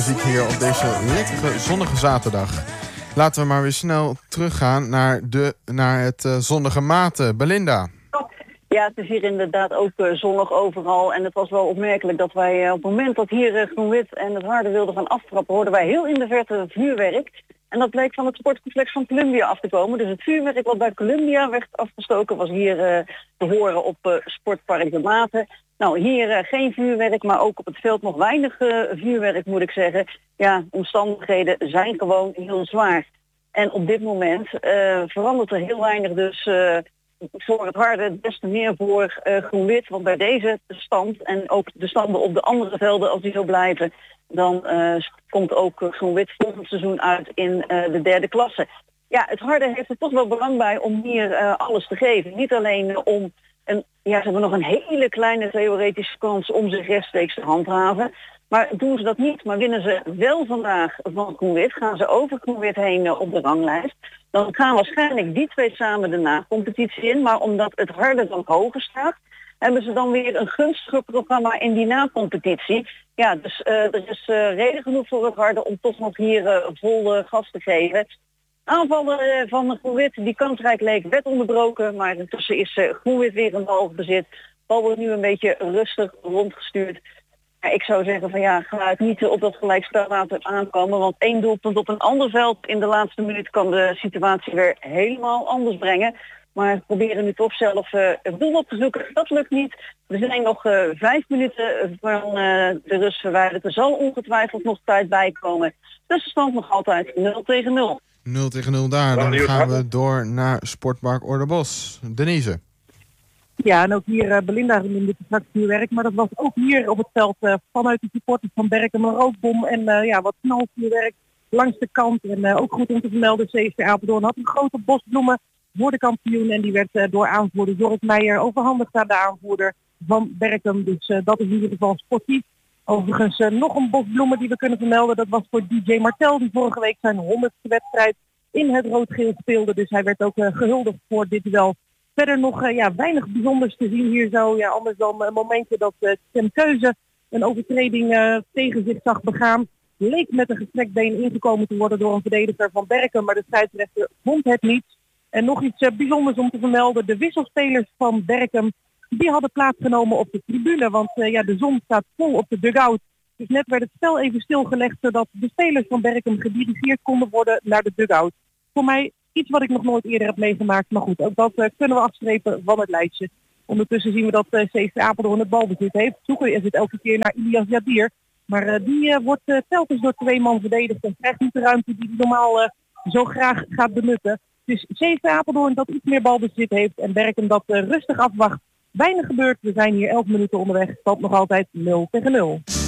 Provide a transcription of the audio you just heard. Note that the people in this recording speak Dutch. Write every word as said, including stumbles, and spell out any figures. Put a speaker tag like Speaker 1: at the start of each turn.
Speaker 1: Muziek hier op deze lekkere zonnige zaterdag. Laten we maar weer snel teruggaan naar, de, naar het uh, zonnige Maten. Belinda.
Speaker 2: Ja, het is hier inderdaad ook uh, zonnig overal. En het was wel opmerkelijk dat wij uh, op het moment dat hier uh, GroenWit en het Harde wilden gaan aftrappen, hoorden wij heel in de verte vuurwerk. En dat bleek van het sportcomplex van Columbia af te komen. Dus het vuurwerk wat bij Columbia werd afgestoken was hier uh, te horen op uh, Sportpark de Maten. Nou, hier uh, geen vuurwerk, maar ook op het veld nog weinig uh, vuurwerk, moet ik zeggen. Ja, omstandigheden zijn gewoon heel zwaar. En op dit moment uh, verandert er heel weinig dus uh, voor het Harde, des te meer voor uh, GroenWit. Want bij deze stand en ook de standen op de andere velden, als die zo blijven, dan uh, komt ook uh, GroenWit volgend seizoen uit in uh, de derde klasse. Ja, het Harde heeft er toch wel belang bij om hier uh, alles te geven. Niet alleen uh, om, een, ja, ze hebben nog een hele kleine theoretische kans om zich rechtstreeks te handhaven. Maar doen ze dat niet, maar winnen ze wel vandaag van GroenWit, gaan ze over GroenWit heen uh, op de ranglijst. Dan gaan waarschijnlijk die twee samen de na-competitie in. Maar omdat het Harde dan hoger staat, hebben ze dan weer een gunstiger programma in die na-competitie. Ja, dus uh, er is uh, reden genoeg voor het Harde om toch nog hier uh, vol uh, gas te geven. Aanvallen uh, van GroenWit, die kansrijk leek, werd onderbroken. Maar intussen is uh, GroenWit weer in balbezit. De bal wordt nu een beetje rustig rondgestuurd. Ja, ik zou zeggen van ja, ga het niet op dat gelijkspel laten aankomen. Want één doelpunt op een ander veld in de laatste minuut kan de situatie weer helemaal anders brengen. Maar we proberen nu toch zelf uh, het doel op te zoeken. Dat lukt niet. We zijn nog uh, vijf minuten van uh, de rust verwijderd. Er zal ongetwijfeld nog tijd bij komen. Dus de stand nog altijd nul tegen nul.
Speaker 1: nul tegen nul daar. Dan gaan we door naar Sportpark Oorderbos. Denise.
Speaker 3: Ja, en ook hier uh, Belinda noemde het straks vuurwerk, maar dat was ook hier op het veld uh, vanuit de supporters van Berkem een rookbom en uh, ja, wat knalvuurwerk langs de kant. En uh, ook goed om te vermelden, C S V Apeldoorn had een grote bosbloemen voor de kampioen en die werd uh, door aanvoerder Joris Meijer overhandigd aan de aanvoerder van Berkem. Dus uh, dat is in ieder geval sportief. Overigens uh, nog een bosbloemen die we kunnen vermelden, dat was voor D J Martel, die vorige week zijn honderdste wedstrijd in het rood-geel speelde. Dus hij werd ook uh, gehuldigd voor dit duel. Verder nog uh, ja, weinig bijzonders te zien hier zo. Ja, anders dan een momentje dat uh, Tim Keuze een overtreding uh, tegen zich zag begaan. Leek met een gestrekt been ingekomen te worden door een verdediger van Berkem, maar de scheidsrechter vond het niet. En nog iets uh, bijzonders om te vermelden. De wisselspelers van Berkem, die hadden plaatsgenomen op de tribune. Want uh, ja, de zon staat vol op de dugout. Dus net werd het spel even stilgelegd zodat de spelers van Berkem gedirigeerd konden worden naar de dugout. Voor mij iets wat ik nog nooit eerder heb meegemaakt. Maar goed, ook dat uh, kunnen we afstrepen van het lijstje. Ondertussen zien we dat uh, C S V Apeldoorn het balbezit heeft. Zoeken is het elke keer naar Ilias Jadir. Maar uh, die uh, wordt uh, telkens door twee man verdedigd en krijgt niet de ruimte die hij normaal uh, zo graag gaat benutten. Dus C S V Apeldoorn dat iets meer balbezit heeft en Berkem dat uh, rustig afwacht. Weinig gebeurt. We zijn hier elf minuten onderweg. Het valt nog altijd nul tegen nul.